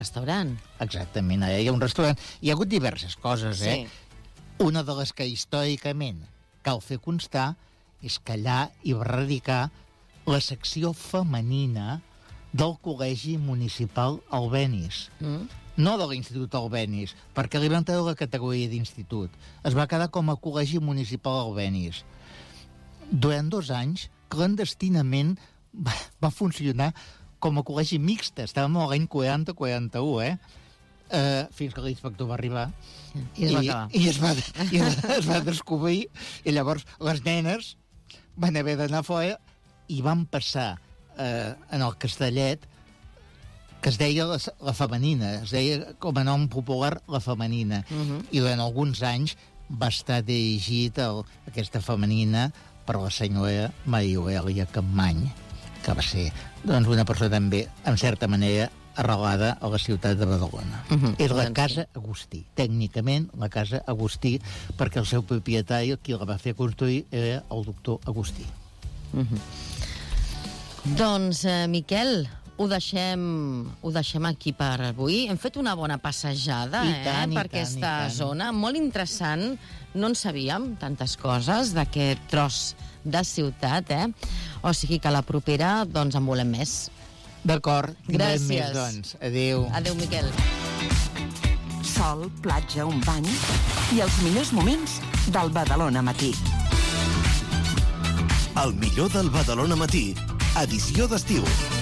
Restaurant. Exactament, hi ha un restaurant. Hi ha hagut diverses coses, Sí. Una de les que històricament cal fer constar és que allà hi va radicar la secció femenina del Col·legi Municipal Albéniz. No de l'Institut Albéniz, perquè li van treure la categoria d'institut. Es va quedar com a Col·legi Municipal Albéniz. Durant 2 anys, clandestinament, va funcionar com a col·legi mixta. Estàvem a l'any 40-41, fins que l'inspector va arribar I es va acabar. i es va descobrir, i llavors les nenes van haver d'anar fora i van passar en el Castellet, que es deia la femenina, es deia com a nom popular la femenina, i durant alguns anys va estar dirigit aquesta femenina per la senyora Maria Eulàlia Campmany, que va ser una persona també, en certa manera, arrelada a la ciutat de Badalona. És la Casa Agustí. Tècnicament, la Casa Agustí, perquè el seu propietari, qui la va fer construir, era el doctor Agustí. Doncs, Miquel, ho deixem aquí per avui. Hem fet una bona passejada per aquesta zona. Molt interessant. No en sabíem tantes coses d'aquest tros de ciutat, O sigui que la propera, doncs, en volem més. D'acord, tindrem més, Gràcies. doncs. Adéu. Adéu, Miquel. Sol, platja, un bany i els millors moments del Badalona Matí. El millor del Badalona Matí, edició d'estiu.